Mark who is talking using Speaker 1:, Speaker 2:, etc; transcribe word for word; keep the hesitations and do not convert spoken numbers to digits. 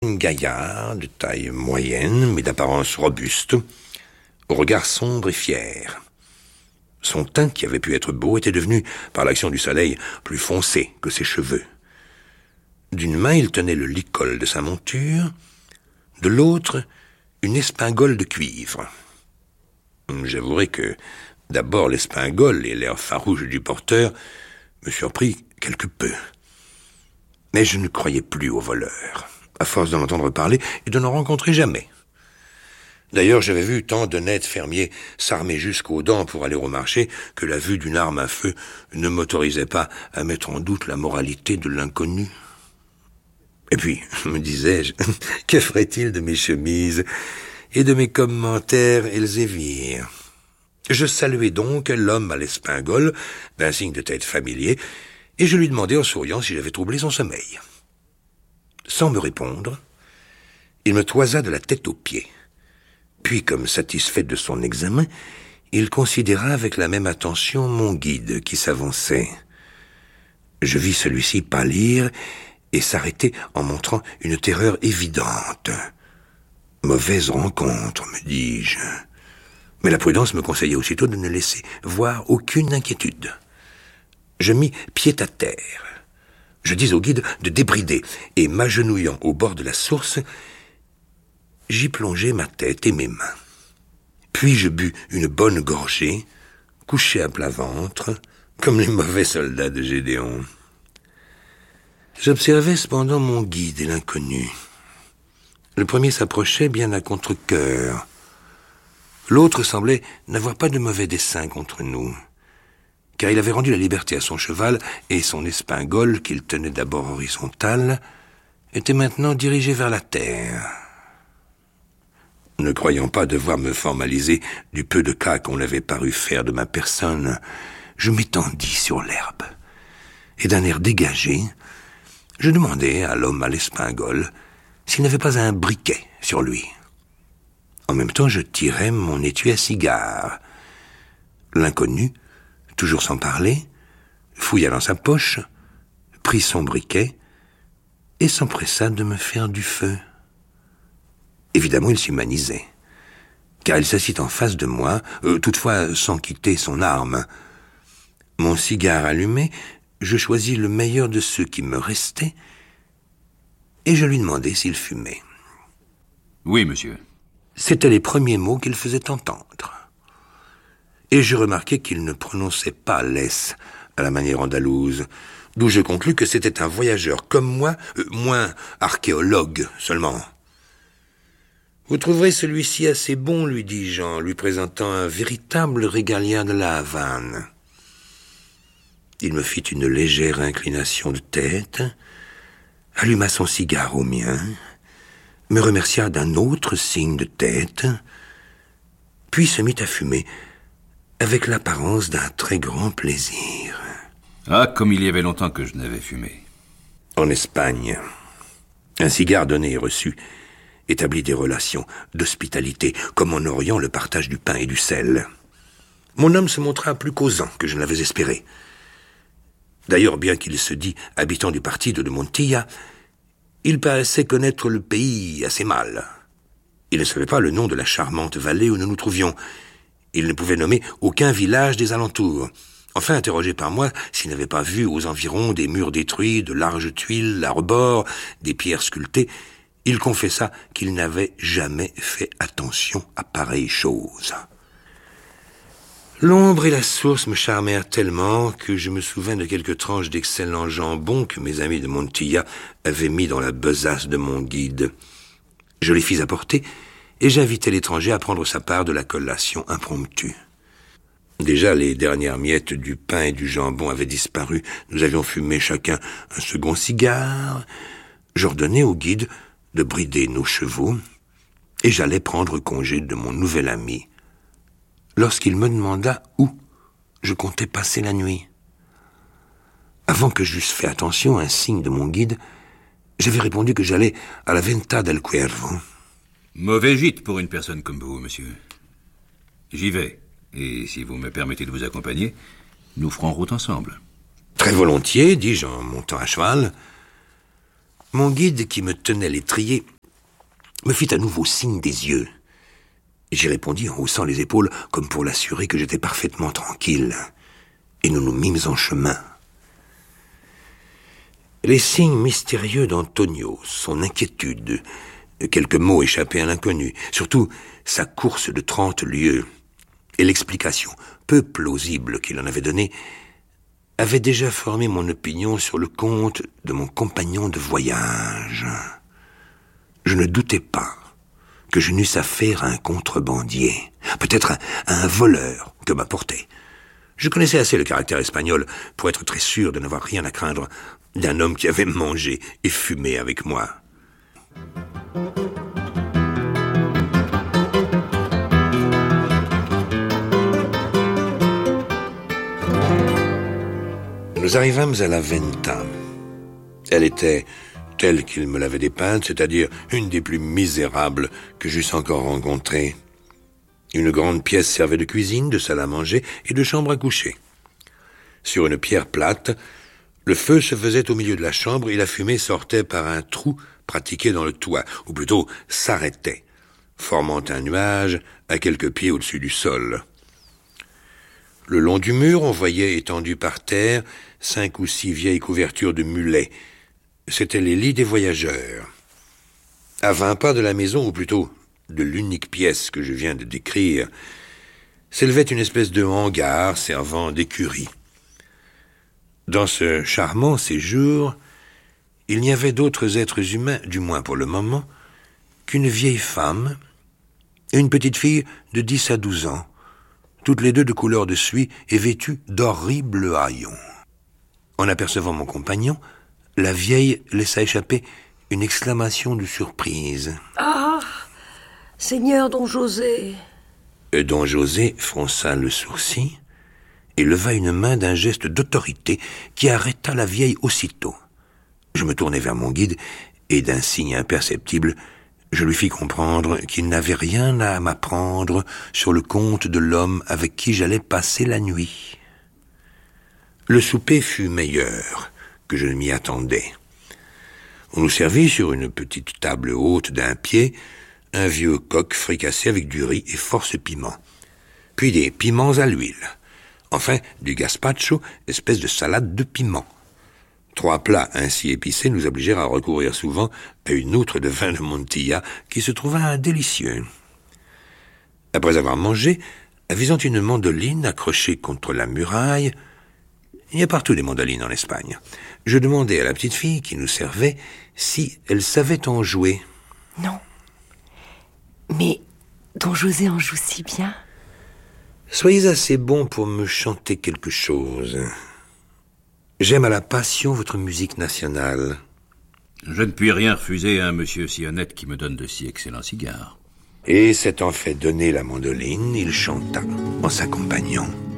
Speaker 1: gaillard, de taille moyenne, mais d'apparence robuste, au regard sombre et fier. Son teint, qui avait pu être beau, était devenu, par l'action du soleil, plus foncé que ses cheveux. D'une main, il tenait le licol de sa monture, de l'autre, une espingole de cuivre. J'avouerai que, d'abord, l'espingole et l'air farouche du porteur me surprit quelque peu. Mais je ne croyais plus au voleur, à force d'en entendre parler et de n'en rencontrer jamais. D'ailleurs, j'avais vu tant d'honnêtes fermiers s'armer jusqu'aux dents pour aller au marché que la vue d'une arme à feu ne m'autorisait pas à mettre en doute la moralité de l'inconnu. Et puis, me disais-je, que ferait-il de mes chemises et de mes commentaires elzévirs? Je saluai donc l'homme à l'espingole, d'un signe de tête familier, et je lui demandai en souriant si j'avais troublé son sommeil. Sans me répondre, il me toisa de la tête aux pieds. Puis, comme satisfait de son examen, il considéra avec la même attention mon guide qui s'avançait. Je vis celui-ci pâlir et s'arrêter en montrant une terreur évidente. « Mauvaise rencontre, me dis-je. » Mais la prudence me conseillait aussitôt de ne laisser voir aucune inquiétude. Je mis pied à terre. Je dis au guide de débrider, et m'agenouillant au bord de la source, j'y plongeai ma tête et mes mains. Puis je bus une bonne gorgée, couché à plat ventre, comme les mauvais soldats de Gédéon. J'observais cependant mon guide et l'inconnu. Le premier s'approchait bien à contre-cœur. L'autre semblait n'avoir pas de mauvais dessein contre nous, car il avait rendu la liberté à son cheval, et son espingole, qu'il tenait d'abord horizontale, était maintenant dirigée vers la terre. Ne croyant pas devoir me formaliser du peu de cas qu'on avait paru faire de ma personne, je m'étendis sur l'herbe, et d'un air dégagé, je demandai à l'homme à l'espingole s'il n'avait pas un briquet sur lui. En même temps, je tirai mon étui à cigare. L'inconnu, toujours sans parler, fouilla dans sa poche, prit son briquet et s'empressa de me faire du feu. Évidemment, il s'humanisait, car il s'assit en face de moi, euh, toutefois sans quitter son arme. Mon cigare allumé, je choisis le meilleur de ceux qui me restaient, et je lui demandai s'il fumait.
Speaker 2: « Oui, monsieur. »
Speaker 1: C'étaient les premiers mots qu'il faisait entendre. Et je remarquai qu'il ne prononçait pas l'S à la manière andalouse, d'où je conclus que c'était un voyageur comme moi, euh, moins archéologue seulement. « Vous trouverez celui-ci assez bon, lui dis-je, en lui présentant un véritable régalien de la Havane. » Il me fit une légère inclination de tête, alluma son cigare au mien, me remercia d'un autre signe de tête, puis se mit à fumer avec l'apparence d'un très grand plaisir.
Speaker 2: Ah, comme il y avait longtemps que je n'avais fumé.
Speaker 1: En Espagne, un cigare donné et reçu établit des relations d'hospitalité, comme en Orient le partage du pain et du sel. Mon homme se montra plus causant que je ne l'avais espéré. D'ailleurs, bien qu'il se dît habitant du partido de Montilla, il paraissait connaître le pays assez mal. Il ne savait pas le nom de la charmante vallée où nous nous trouvions. Il ne pouvait nommer aucun village des alentours. Enfin, interrogé par moi s'il n'avait pas vu aux environs des murs détruits, de larges tuiles à rebord, des pierres sculptées, il confessa qu'il n'avait jamais fait attention à pareille chose. L'ombre et la source me charmèrent tellement que je me souvins de quelques tranches d'excellent jambon que mes amis de Montilla avaient mis dans la besace de mon guide. Je les fis apporter et j'invitai l'étranger à prendre sa part de la collation impromptue. Déjà, les dernières miettes du pain et du jambon avaient disparu. Nous avions fumé chacun un second cigare. J'ordonnai au guide de brider nos chevaux et j'allais prendre congé de mon nouvel ami lorsqu'il me demanda où je comptais passer la nuit. Avant que j'eusse fait attention à un signe de mon guide, j'avais répondu que j'allais à la Venta del Cuervo.
Speaker 2: Mauvais gîte pour une personne comme vous, monsieur. J'y vais, et si vous me permettez de vous accompagner, nous ferons route ensemble.
Speaker 1: Très volontiers, dis-je en montant à cheval. Mon guide, qui me tenait l'étrier, me fit à nouveau signe des yeux. J'y répondis en haussant les épaules comme pour l'assurer que j'étais parfaitement tranquille. Et nous nous mîmes en chemin. Les signes mystérieux d'Antonio, son inquiétude, quelques mots échappés à l'inconnu, surtout sa course de trente lieues, et l'explication peu plausible qu'il en avait donnée, avaient déjà formé mon opinion sur le compte de mon compagnon de voyage. Je ne doutais pas que je n'eusse affaire à un contrebandier, peut-être à, à un voleur que m'apportait. Je connaissais assez le caractère espagnol pour être très sûr de n'avoir rien à craindre d'un homme qui avait mangé et fumé avec moi. Nous arrivâmes à la Venta. Elle était telle qu'il me l'avait dépeinte, c'est-à-dire une des plus misérables que j'eusse encore rencontrées. Une grande pièce servait de cuisine, de salle à manger et de chambre à coucher. Sur une pierre plate, le feu se faisait au milieu de la chambre et la fumée sortait par un trou pratiqué dans le toit, ou plutôt s'arrêtait, formant un nuage à quelques pieds au-dessus du sol. Le long du mur, on voyait étendues par terre cinq ou six vieilles couvertures de mulets. C'étaient les lits des voyageurs. À vingt pas de la maison, ou plutôt de l'unique pièce que je viens de décrire, s'élevait une espèce de hangar servant d'écurie. Dans ce charmant séjour, il n'y avait d'autres êtres humains, du moins pour le moment, qu'une vieille femme et une petite fille de dix à douze ans, toutes les deux de couleur de suie et vêtues d'horribles haillons. En apercevant mon compagnon, la vieille laissa échapper une exclamation de surprise.
Speaker 3: « Ah, Seigneur Don José !»
Speaker 1: Don José fronça le sourcil et leva une main d'un geste d'autorité qui arrêta la vieille aussitôt. Je me tournai vers mon guide et d'un signe imperceptible, je lui fis comprendre qu'il n'avait rien à m'apprendre sur le compte de l'homme avec qui j'allais passer la nuit. Le souper fut meilleur que je ne m'y attendais. On nous servit sur une petite table haute d'un pied un vieux coq fricassé avec du riz et force piment, puis des piments à l'huile, enfin du gazpacho, espèce de salade de piment. Trois plats ainsi épicés nous obligèrent à recourir souvent à une outre de vin de Montilla qui se trouva délicieux. Après avoir mangé, avisant une mandoline accrochée contre la muraille, il y a partout des mandolines en Espagne, je demandai à la petite fille qui nous servait si elle savait en jouer.
Speaker 3: Non. Mais Don José en joue si bien.
Speaker 1: Soyez assez bon pour me chanter quelque chose. J'aime à la passion votre musique nationale.
Speaker 2: Je ne puis rien refuser à un monsieur si honnête qui me donne de si excellents cigares.
Speaker 1: Et s'étant fait donner la mandoline, il chanta en s'accompagnant.